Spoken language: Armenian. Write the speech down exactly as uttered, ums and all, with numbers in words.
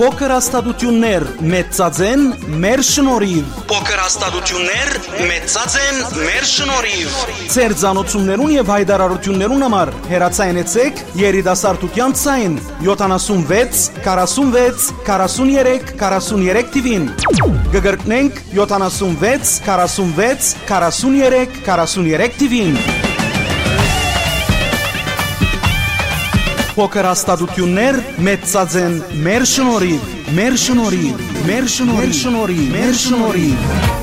Փոքր հաստատություններ մեծածեն մեր շնորհիվ։ Փոքր հաստատություններ մեծածեն մեր շնորհիվ։ Ձեր ցանոթություններուն եւ հայտարարություններուն համար հեռացայնեցեք երիտասարդության ցայն յոթանասունվեց քառասունվեց քառասուններեք քառասուններեք թիվին։ Գգրտնենք յոթանասունվեց քառասունվեց քառասուններեք քառասուններեք թիվին։ Փոքր հաստատություններ մեծածեն մեր շնորհիվ, մեր շնորհիվ, մեր շնորհիվ, մեր շնորհիվ, մեր շնորհիվ։